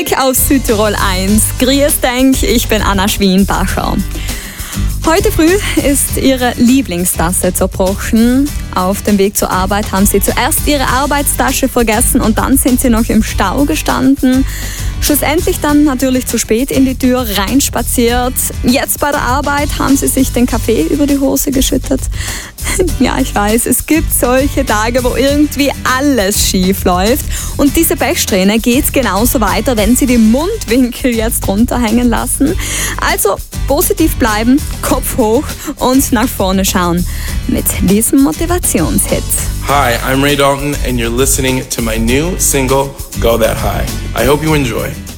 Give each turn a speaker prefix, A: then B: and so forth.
A: Auf Südtirol 1. Grüß denk, ich bin Anna Schwienbacher. Heute früh ist ihre Lieblingstasse zerbrochen. Auf dem Weg zur Arbeit haben sie zuerst ihre Arbeitstasche vergessen und dann sind sie noch im Stau gestanden. Schlussendlich dann natürlich zu spät in die Tür reinspaziert. Jetzt bei der Arbeit haben sie sich den Kaffee über die Hose geschüttet. Ja, ich weiß, es gibt solche Tage, wo irgendwie alles schief läuft. Und diese Pechsträhne geht genauso weiter, wenn sie die Mundwinkel jetzt runterhängen lassen. Also positiv bleiben, Kopf hoch und nach vorne schauen. Mit diesem Motivationshit.
B: Hi, I'm Ray Dalton and you're listening to my new single, Go That High. I hope you enjoy.